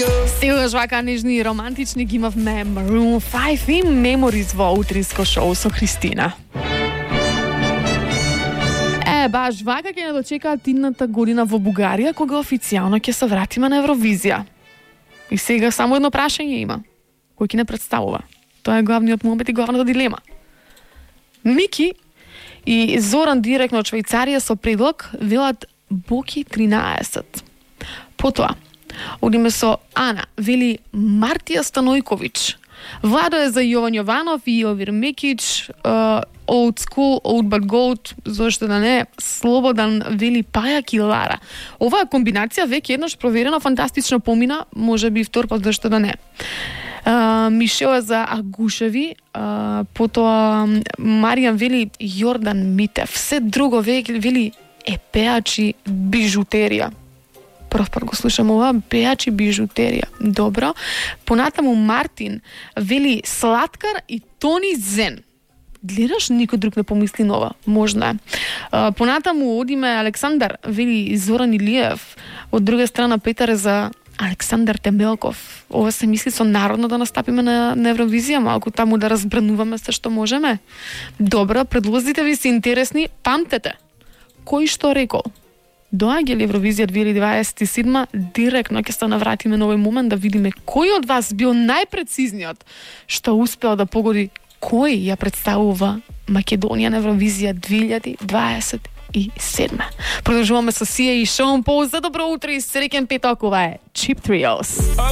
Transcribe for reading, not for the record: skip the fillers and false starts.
Сегаш вака нежни и романтични ги имавме Maroon 5 и Memories во утринско шоу со Христина. Баш вака ќе не дочекаат идната година во Бугарија, кога официјално ќе се вратиме на Евровизија. И сега само едно прашање има. Кој ќе не представува? Тоа е главниот момент и главната дилема. Мики и Зоран директно од Швајцарија со предлог велат Боки 13. Потоа, одиме со Ана, вели Мартија Станојковиќ. Владо е за Јован Јованов и Елвир Мекич, Old School, Old But Gold, зошто да не, Слободан, вели Пајак и Лара. Оваа комбинација веќе еднаш проверена, фантастично помина, може би втор пат, зошто да не. Мишел е за Агушеви, потоа Маријан вели Јордан Митев, се друго вели пеачи бижутерија. Прв пат го слушам ова, пеачи бижутерија. Добро. Понатаму Мартин вели Слаткар и Тони Зен. Гледаш, никој друг не помисли нова. Можно е. Понатаму одиме Александар вели Зоран Илиев. Од друга страна Петар е за Александар Темелков. Ова се мисли со народно да настапиме на Евровизија, малку таму да разбрануваме се што можеме. Добро, предлозите ви се интересни. Памтете, кој што рекол? Доаѓа ли Евровизија 2027, директно ќе се навратиме на овој момент да видиме кој од вас бил најпрецизниот што успеал да погоди кој ја представува Македонија на Евровизија 2027. Продолжуваме со Сија и Шон Пол. За добро утро и среќен петок, ова е Cheap Thrills.